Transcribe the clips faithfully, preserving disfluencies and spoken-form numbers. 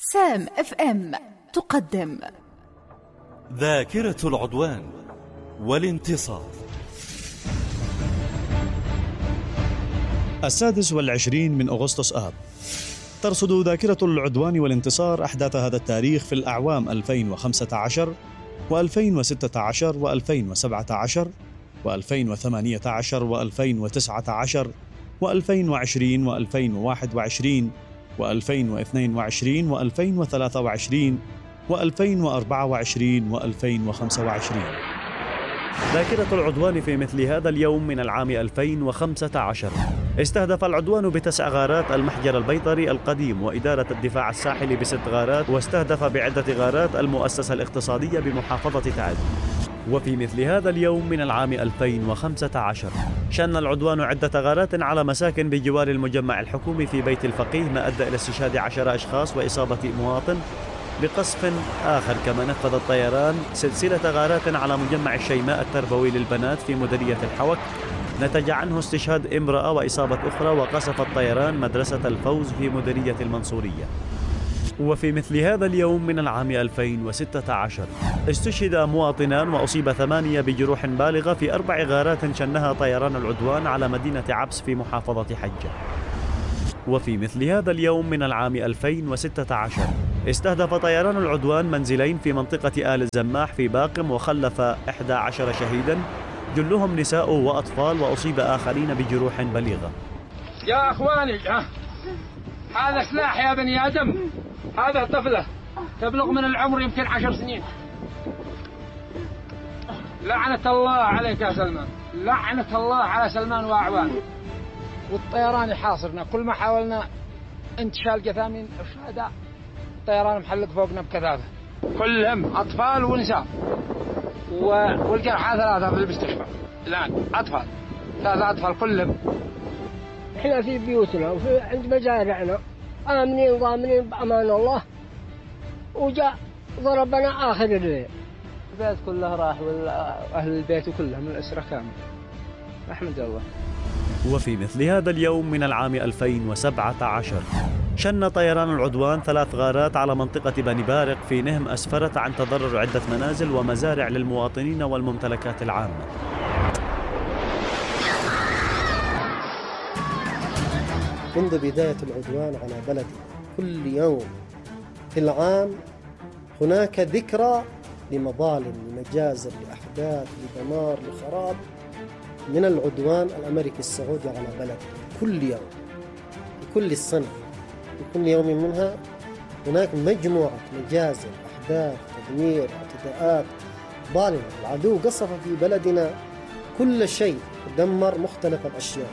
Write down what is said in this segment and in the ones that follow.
سام اف ام تقدم ذاكرة العدوان والانتصار. السادس والعشرين من أغسطس آب. ترصد ذاكرة العدوان والانتصار أحداث هذا التاريخ في الأعوام ألفين وخمسة عشر وألفين وستة عشر وألفين وسبعة عشر وألفين وثمانية عشر وألفين وتسعة عشر وألفين وعشرين وألفين وواحد وعشرين وألفين واثنين وعشرين وألفين وثلاثة وعشرين وألفين وأربعة وعشرين وألفين وخمسة وعشرين. ذاكرة العدوان في مثل هذا اليوم من العام ألفين وخمسة عشر. استهدف العدوان بتسع غارات المحجر البيطري القديم وإدارة الدفاع الساحلي بست غارات، واستهدف بعدة غارات المؤسسة الاقتصادية بمحافظة تعز. وفي مثل هذا اليوم من العام ألفين وخمسة عشر شن العدوان عدة غارات على مساكن بجوار المجمع الحكومي في بيت الفقيه، ما أدى إلى استشهاد عشرة أشخاص وإصابة مواطن بقصف آخر. كما نفذ الطيران سلسلة غارات على مجمع الشيماء التربوي للبنات في مديرية الحوك، نتج عنه استشهاد امرأة وإصابة أخرى. وقصف الطيران مدرسة الفوز في مديرية المنصورية. وفي مثل هذا اليوم من العام ألفين وستة عشر استشهد مواطنان وأصيب ثمانية بجروح بالغة في أربع غارات شنها طيران العدوان على مدينة عبس في محافظة حجة. وفي مثل هذا اليوم من العام ألفين وستة عشر استهدف طيران العدوان منزلين في منطقة آل الزماح في باقم، وخلف إحدى عشر شهيدا جلهم نساء وأطفال، وأصيب آخرين بجروح بليغة. يا أخواني، هذا سلاح يا بني آدم، هذا طفلة تبلغ من العمر يمكن عشر سنين. لعنة الله عليك يا سلمان، لعنة الله على سلمان وأعوانه. والطيران يحاصرنا، كل ما حاولنا انتشال جثامين الشهداء الطيران محلق فوقنا بكثافة، كلهم أطفال ونساء، والجرحى ثلاثة في المستشفى الآن، أطفال ثلاثة أطفال كلهم. إحنا في بيوتنا وفي عند مزارعنا آمنين ضامنين بأمان الله، وجاء ضربنا آخر الليل. البيت كله راح، وأهل البيت كلهم الأسرة كامل، أحمد الله. وفي مثل هذا اليوم من العام ألفين وسبعة عشر شن طيران العدوان ثلاث غارات على منطقة بني بارق في نهم، أسفرت عن تضرر عدة منازل ومزارع للمواطنين والممتلكات العامة. منذ بداية العدوان على بلدي كل يوم في العام هناك ذكرى لمظالم، لمجازر، لأحداث، لدمار، لخراب من العدوان الأمريكي السعودي على بلدي. كل يوم، كل السنة، في كل يوم منها هناك مجموعة مجازر، أحداث، تدمير، اعتداءات ظالمة. العدو قصف في بلدنا كل شيء، دمر مختلف الأشياء.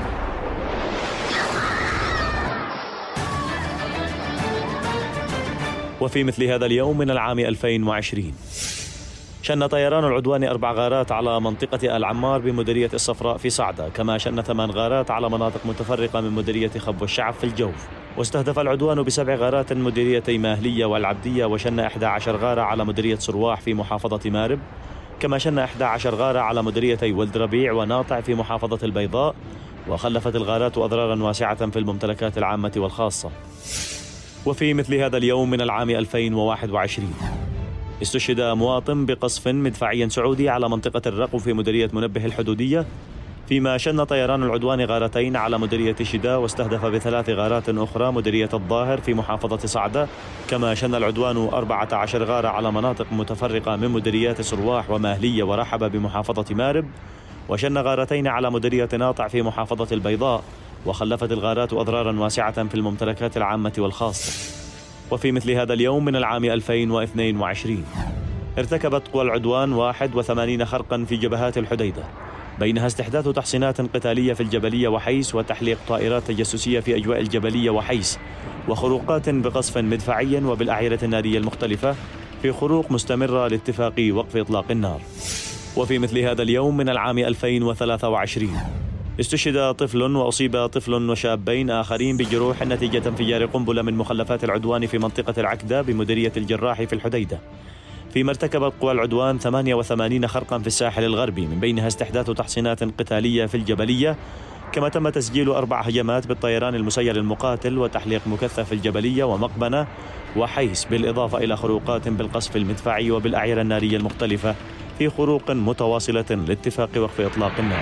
وفي مثل هذا اليوم من العام ألفين وعشرين شن طيران العدوان أربع غارات على منطقة العمار بمديرية الصفراء في صعدة، كما شن ثمان غارات على مناطق متفرقة من مديرية خب والشعب في الجوف. واستهدف العدوان بسبع غارات مديريتي ماهلية والعبدية، وشن إحدى عشر غارة على مديرية صرواح في محافظة مارب، كما شن إحدى عشر غارة على مديريتي ولد ربيع وناطع في محافظة البيضاء. وخلفت الغارات أضرارا واسعة في الممتلكات العامة والخاصة. وفي مثل هذا اليوم من العام ألفين وواحد وعشرين استشهد مواطن بقصف مدفعي سعودي على منطقة الرقو في مديرية منبه الحدودية، فيما شن طيران العدوان غارتين على مديرية شدة، واستهدف بثلاث غارات أخرى مديرية الظاهر في محافظة صعدة. كما شن العدوان أربعة عشر غارة على مناطق متفرقة من مديريات صرواح وماهلية ورحبة بمحافظة مارب، وشن غارتين على مديرية ناطع في محافظة البيضاء. وخلفت الغارات أضرارا واسعة في الممتلكات العامة والخاصة. وفي مثل هذا اليوم من العام ألفين واثنين وعشرين ارتكبت قوى العدوان واحد وثمانين خرقا في جبهات الحديدة، بينها استحداث تحصينات قتالية في الجبلية وحيس، وتحليق طائرات تجسسية في أجواء الجبلية وحيس، وخروقات بقصف مدفعي وبالأعيرة النارية المختلفة في خروق مستمرة لاتفاق وقف إطلاق النار. وفي مثل هذا اليوم من العام ألفين وثلاثة وعشرين استشهد طفل وأصيب طفل وشابين آخرين بجروح نتيجة انفجار قنبلة من مخلفات العدوان في منطقة العكدة بمديرية الجراح في الحديدة، فيما ارتكبت قوى العدوان ثمانية وثمانين خرقا في الساحل الغربي، من بينها استحداث تحصينات قتالية في الجبلية كما تم تسجيل أربع هجمات بالطيران المسير المقاتل وتحليق مكثف الجبلية ومقبنة وحيس، بالإضافة إلى خروقات بالقصف المدفعي وبالأعيرة النارية المختلفة في خروق متواصلة لاتفاق وقف إطلاق النار.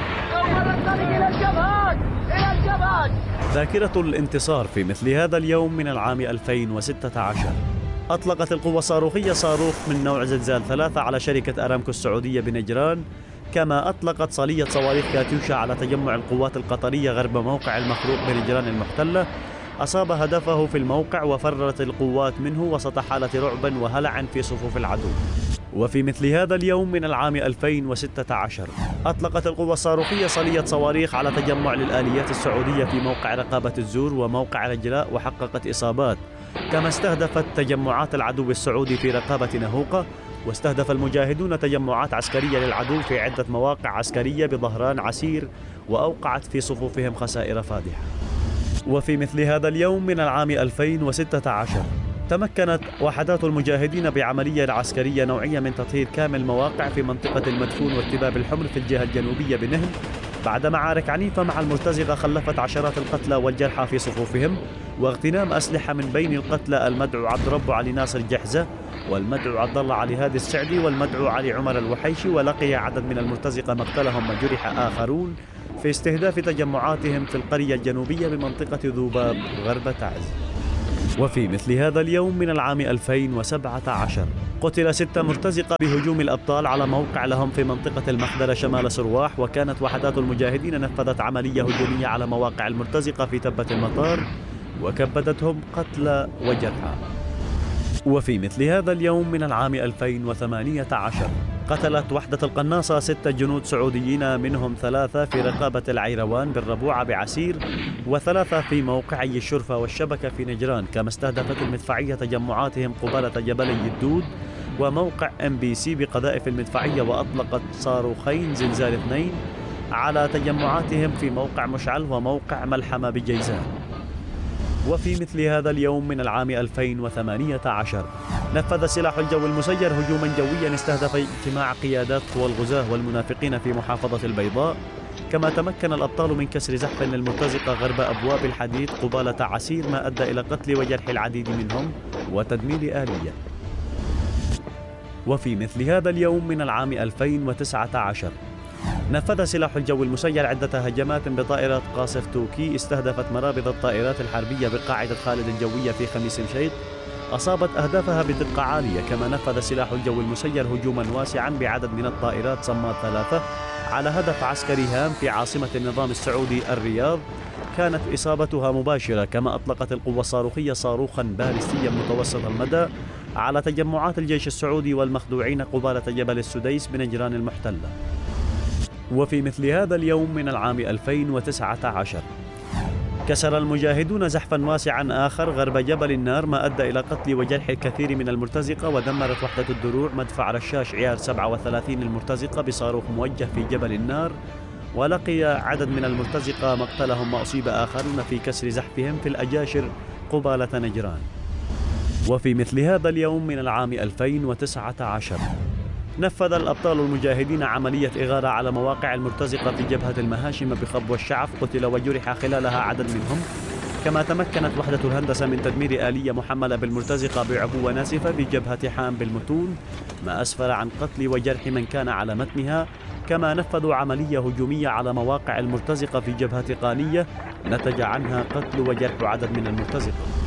ذاكرة الانتصار في مثل هذا اليوم من العام ألفين وستة عشر أطلقت القوة الصاروخية صاروخ من نوع زلزال ثلاثة على شركة أرامكو السعودية بنجران، كما أطلقت صالية صواريخ كاتيوشا على تجمع القوات القطرية غرب موقع المخروق بنجران المحتلة، أصاب هدفه في الموقع وفررت القوات منه وسط حالة رعب وهلع في صفوف العدو. وفي مثل هذا اليوم من العام ألفين وستة عشر أطلقت القوة الصاروخية صالية صواريخ على تجمع للآليات السعودية في موقع رقابة الزور وموقع رجلاء وحققت إصابات، كما استهدفت تجمعات العدو السعودي في رقابة نهوقة، واستهدف المجاهدون تجمعات عسكرية للعدو في عدة مواقع عسكرية بظهران عسير وأوقعت في صفوفهم خسائر فادحة. وفي مثل هذا اليوم من العام ألفين وستة عشر تمكنت وحدات المجاهدين بعملية عسكرية نوعية من تطهير كامل مواقع في منطقة المدفون وارتباب الحمر في الجهة الجنوبية بنهل، بعد معارك عنيفة مع المرتزقة خلفت عشرات القتلى والجرحى في صفوفهم، واغتنام أسلحة من بين القتلى المدعو عبد رب علي ناصر جحزة والمدعو عبد الله علي هادي السعدي والمدعو علي عمر الوحيشي، ولقي عدد من المرتزقة مقتلهم وجرح آخرون في استهداف تجمعاتهم في القرية الجنوبية بمنطقة ذوباب غرب تعز. وفي مثل هذا اليوم من العام ألفين وسبعة عشر قتل ستة مرتزقة بهجوم الأبطال على موقع لهم في منطقة المخدرة شمال سرواح، وكانت وحدات المجاهدين نفذت عملية هجومية على مواقع المرتزقة في تبة المطار وكبدتهم قتلى وجرحى. وفي مثل هذا اليوم من العام ألفين وثمانية عشر قتلت وحدة القناصة ستة جنود سعوديين، منهم ثلاثة في رقابة العيروان بالربوعة بعسير وثلاثة في موقعي الشرفة والشبكة في نجران، كما استهدفت المدفعية تجمعاتهم قبالة جبلي الدود وموقع ام بي سي بقذائف المدفعية، وأطلقت صاروخين زلزال اثنين على تجمعاتهم في موقع مشعل وموقع ملحمة بجيزان. وفي مثل هذا اليوم من العام ألفين وثمانية عشر نفذ سلاح الجو المسير هجوما جويا استهدف اجتماع قيادات قوى الغزاة والمنافقين في محافظة البيضاء، كما تمكن الأبطال من كسر زحف المرتزقة غرب أبواب الحديد قبالة عسير، ما أدى إلى قتل وجرح العديد منهم وتدمير آلية. وفي مثل هذا اليوم من العام ألفين وتسعة عشر نفذ سلاح الجو المسير عدة هجمات بطائرات قاصف توكي استهدفت مرابض الطائرات الحربية بقاعدة خالد الجوية في خميس مشيط، أصابت أهدافها بدقة عالية. كما نفذ سلاح الجو المسير هجوما واسعا بعدد من الطائرات صماد ثلاثة على هدف عسكري هام في عاصمة النظام السعودي الرياض، كانت إصابتها مباشرة. كما أطلقت القوة الصاروخية صاروخا باليستيا متوسط المدى على تجمعات الجيش السعودي والمخدوعين قبالة جبل السديس بنجران المحتلة. وفي مثل هذا اليوم من العام ألفين وتسعة عشر كسر المجاهدون زحفا واسعا آخر غرب جبل النار، ما أدى إلى قتل وجرح الكثير من المرتزقة، ودمرت وحدة الدروع مدفع رشاش عيار سبعة وثلاثين المرتزقة بصاروخ موجه في جبل النار، ولقي عدد من المرتزقة مقتلهم وأصيب آخرون في كسر زحفهم في الأجاشر قبالة نجران. وفي مثل هذا اليوم من العام ألفين وتسعة عشر نفذ الأبطال المجاهدين عملية إغارة على مواقع المرتزقة في جبهة المهاشم بخبو الشعف، قتل وجرح خلالها عدد منهم. كما تمكنت وحدة الهندسة من تدمير آلية محملة بالمرتزقة بعبوة ناسفة بجبهة حام بالمتون، ما أسفر عن قتل وجرح من كان على متنها. كما نفذوا عملية هجومية على مواقع المرتزقة في جبهة قانية نتج عنها قتل وجرح عدد من المرتزقة.